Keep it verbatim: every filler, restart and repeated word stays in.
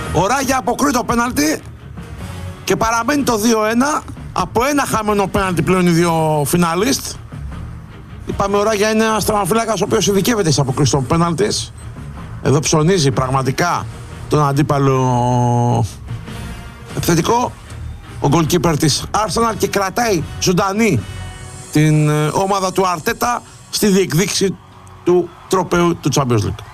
Ο Ράγια αποκρούει το πέναλτι και παραμένει το δύο ένα. Από ένα χαμένο πέναλτι πλέον οι δύο φιναλίστ. Είπαμε ο Ράγια είναι ένας τερματοφύλακας ο οποίος ειδικεύεται στις αποκρίσεις των πέναλτις. Εδώ ψωνίζει πραγματικά τον αντίπαλο επιθετικό. Ο goalkeeper της Arsenal και κρατάει ζωντανή την ομάδα του Αρτέτα στη διεκδίκηση του τροπαίου του Champions League.